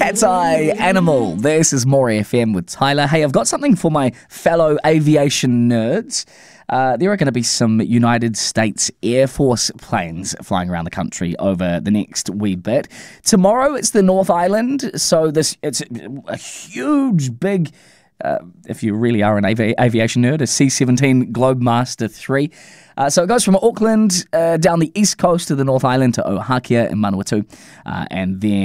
Cat's Eye Animal. This is More FM with Tyler. Hey, I've got something for my fellow aviation nerds. There are going to be some United States Air Force planes flying around the country over the next wee bit. Tomorrow it's the North Island, so it's a huge, big, if you really are an aviation nerd, a C-17 Globemaster 3. So it goes from Auckland down the east coast to the North Island to Oahakia and Manawatu, and then